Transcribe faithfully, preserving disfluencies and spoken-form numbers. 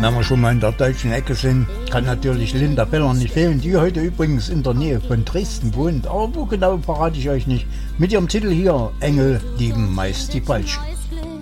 Wenn wir schon mal in der deutschen Ecke sind, kann natürlich Linda Beller nicht fehlen, die heute übrigens in der Nähe von Dresden wohnt. Aber wo genau, verrate ich euch nicht. Mit ihrem Titel hier, Engel lieben meist die Falschen.